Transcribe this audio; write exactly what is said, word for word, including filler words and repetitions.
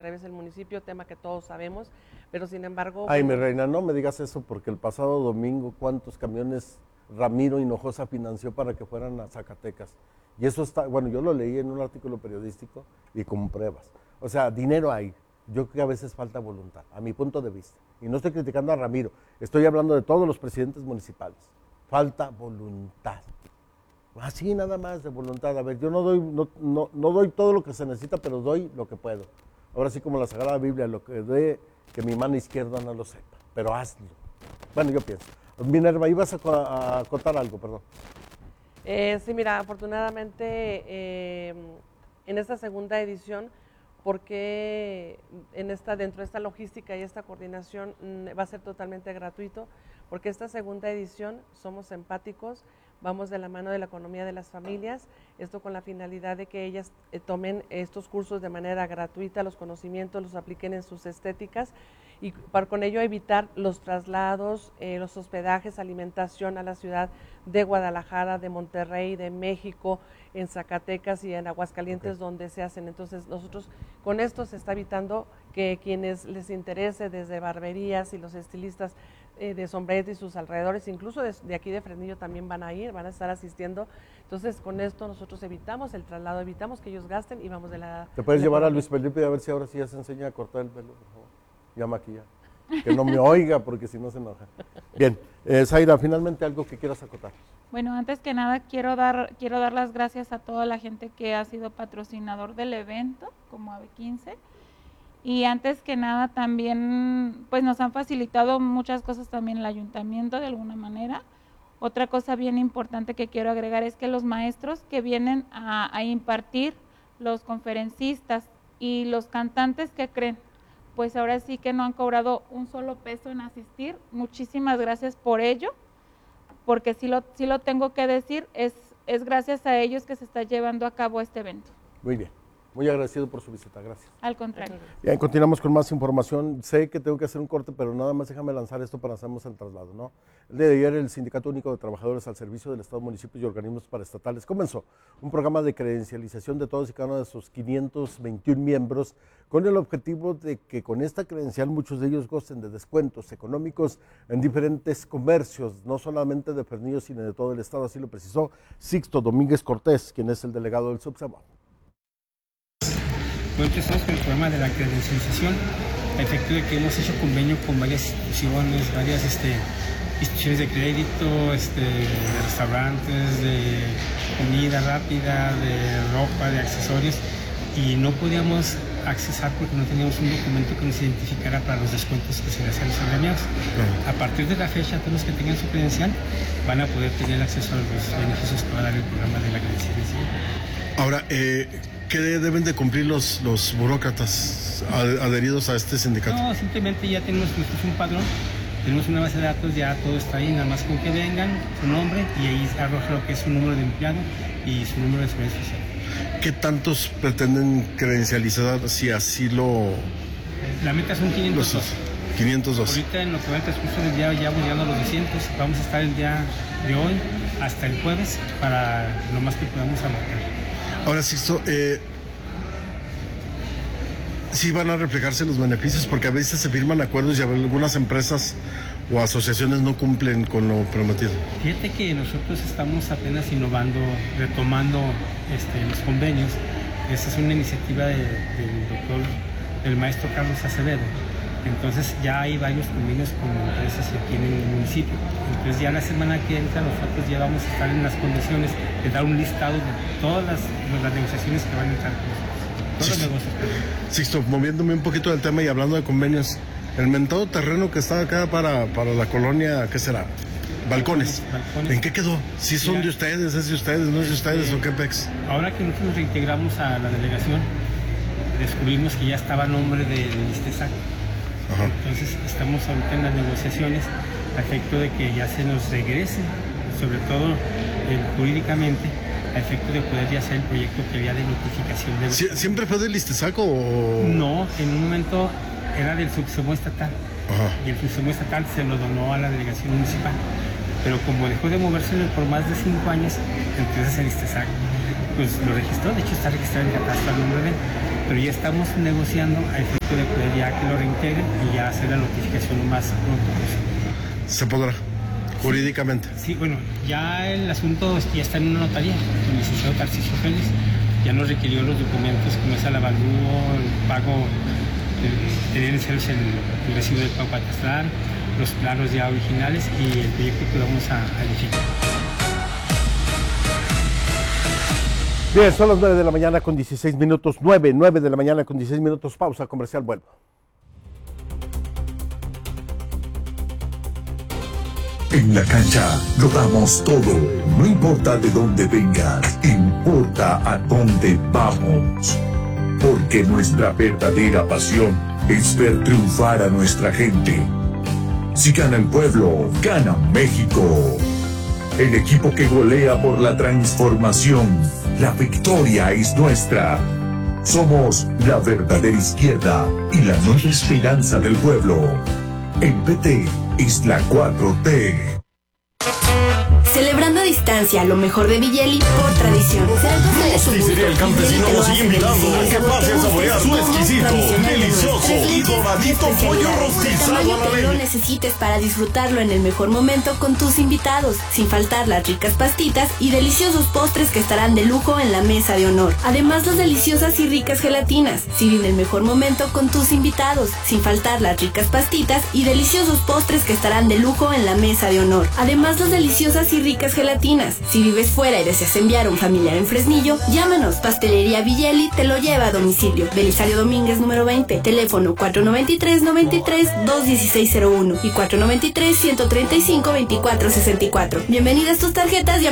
atraviesa el municipio, tema que todos sabemos, pero sin embargo... Ay, mi reina, no me digas eso, porque el pasado domingo, ¿cuántos camiones Ramiro Hinojosa financió para que fueran a Zacatecas? Y eso está, bueno, yo lo leí en un artículo periodístico y con pruebas. O sea, dinero hay. Yo creo que a veces falta voluntad, a mi punto de vista. Y no estoy criticando a Ramiro, estoy hablando de todos los presidentes municipales. Falta voluntad. Así nada más de voluntad. A ver, yo no doy, no, no, no doy todo lo que se necesita, pero doy lo que puedo. Ahora sí, como la Sagrada Biblia, lo que doy, que mi mano izquierda no lo sepa, pero hazlo. Bueno, yo pienso. Minerva, ibas a, a contar algo, perdón. Eh, sí, mira, afortunadamente eh, en esta segunda edición, porque en esta, dentro de esta logística y esta coordinación mmm, va a ser totalmente gratuito, porque esta segunda edición somos empáticos, vamos de la mano de la economía de las familias, esto con la finalidad de que ellas eh, tomen estos cursos de manera gratuita, los conocimientos los apliquen en sus estéticas y para con ello evitar los traslados, eh, los hospedajes, alimentación a la ciudad de Guadalajara, de Monterrey, de México, en Zacatecas y en Aguascalientes, okay, donde se hacen. Entonces nosotros con esto se está evitando que quienes les interese, desde barberías y los estilistas eh, de Sombrerete y sus alrededores, incluso de, de aquí de Fresnillo también van a ir, van a estar asistiendo. Entonces con esto nosotros evitamos el traslado, evitamos que ellos gasten y vamos de la... ¿Te puedes la llevar a Luis Felipe a ver si ahora sí ya se enseña a cortar el pelo, por favor? Ya maquilla. Que no me oiga porque si no se enoja. Bien, eh, Zaira, finalmente algo que quieras acotar. Bueno, antes que nada quiero dar quiero dar las gracias a toda la gente que ha sido patrocinador del evento, como A B quince. Y antes que nada también, pues nos han facilitado muchas cosas también el ayuntamiento de alguna manera. Otra cosa bien importante que quiero agregar es que los maestros que vienen a, a impartir, los conferencistas y los cantantes que creen, pues ahora sí que no han cobrado un solo peso en asistir. Muchísimas gracias por ello, porque sí lo, sí lo tengo que decir, es, es gracias a ellos que se está llevando a cabo este evento. Muy bien, muy agradecido por su visita, gracias. Al contrario. Bien, continuamos con más información. Sé que tengo que hacer un corte, pero nada más déjame lanzar esto para hacernos el traslado, ¿no? El día de ayer el Sindicato Único de Trabajadores al Servicio del Estado, Municipios y Organismos Paraestatales comenzó un programa de credencialización de todos y cada uno de sus quinientos veintiún miembros con el objetivo de que con esta credencial muchos de ellos gocen de descuentos económicos en diferentes comercios, no solamente de Fresnillo, sino de todo el Estado, así lo precisó Sixto Domínguez Cortés, quien es el delegado del Subsamo. Hoy empezamos con el programa de la credencialización, a efecto de que hemos hecho convenio con varias instituciones, varias este, instituciones de crédito, este, de restaurantes, de comida rápida, de ropa, de accesorios, y no podíamos accesar porque no teníamos un documento que nos identificara para los descuentos que se le hacían a los agremiados. A partir de la fecha, todos los que tengan su credencial van a poder tener acceso a los beneficios que va a dar el programa de la credencialización. Ahora, eh, ¿qué deben de cumplir los, los burócratas adheridos a este sindicato? No, simplemente ya tenemos nosotros un padrón, tenemos una base de datos, ya todo está ahí, nada más con que vengan, su nombre, y ahí arroja lo que es su número de empleado y su número de seguridad social. ¿Qué tantos pretenden credencializar si así lo...? La meta son quinientos dos. quinientos dos. Ahorita en lo que va el transcurso del día ya vamos llegando a los doscientos, vamos a estar el día de hoy hasta el jueves para lo más que podamos abarcar. Ahora, Sixto, eh, sí van a reflejarse los beneficios, porque a veces se firman acuerdos y algunas empresas o asociaciones no cumplen con lo prometido. Fíjate que nosotros estamos apenas innovando, retomando este, los convenios. Esta es una iniciativa de, del doctor, del maestro Carlos Acevedo. Entonces ya hay varios convenios con empresas aquí en el municipio. Entonces ya la semana que entra nosotros ya vamos a estar en las condiciones de dar un listado de todas las, las negociaciones que van a entrar con nosotros. Todos Sixto, los negocios. Sixto, moviéndome un poquito del tema y hablando de convenios, el mentado terreno que está acá para, para la colonia, ¿qué será? Balcones. Balcones. ¿En qué quedó? ¿Si son Mira, de ustedes, es de ustedes, no es de ustedes eh, o qué pex? Ahora que nosotros nos reintegramos a la delegación, descubrimos que ya estaba a nombre del ISTESAC. Ajá. Entonces estamos ahorita en las negociaciones a efecto de que ya se nos regrese, sobre todo eh, jurídicamente, a efecto de poder ya hacer el proyecto que había de notificación. De... ¿Siempre fue del ISTESAC o...? No, en un momento era del Subsamo estatal. Ajá. Y el Subsamo estatal se lo donó a la delegación municipal. Pero como dejó de moverse por más de cinco años, entonces el ISTESAC pues lo registró, de hecho está registrado en catastro al nombre de él. pero ya estamos negociando a efecto de poder ya que lo reintegren y ya hacer la notificación lo más pronto posible. ¿Se podrá? Jurídicamente. Sí, bueno, ya el asunto ya está en una notaría. El licenciado Tarcisio Félix ya nos requirió los documentos como es el avalúo, el pago, el, tener en ceros el, el recibo del pago catastral, los planos ya originales y el proyecto que vamos a, a edificar. Bien, son las nueve de la mañana con dieciséis minutos, nueve, nueve de la mañana con dieciséis minutos, pausa comercial, vuelvo. En la cancha lo damos todo, no importa de dónde vengas, importa a dónde vamos. Porque nuestra verdadera pasión es ver triunfar a nuestra gente. Si gana el pueblo, gana México. El equipo que golea por la transformación, la victoria es nuestra. Somos la verdadera izquierda y la nueva esperanza del pueblo. El P T es la cuatro T. Celebrando a distancia lo mejor de Villeli por tradición. Rosticería El Campesino nos sigue invitando a que pase a saborear su exquisito, delicioso y doradito pollo rostizado a la que lo leña. necesites para disfrutarlo en el mejor momento con tus invitados, sin faltar las ricas pastitas y deliciosos postres que estarán de lujo en la mesa de honor. Además, las deliciosas y ricas gelatinas. Si vive el mejor momento con tus invitados, sin faltar las ricas pastitas y deliciosos postres que estarán de lujo en la mesa de honor. Además, las deliciosas y ricas gelatinas. Si vives fuera y deseas enviar a un familiar en Fresnillo, llámanos. Pastelería Villeli te lo lleva a domicilio. Belisario Domínguez número veinte. Teléfono cuatro noventa y tres, noventa y tres, dos dieciséis cero uno y cuatro noventa y tres, ciento treinta y cinco, veinticuatro sesenta y cuatro. Bienvenidas tus tarjetas y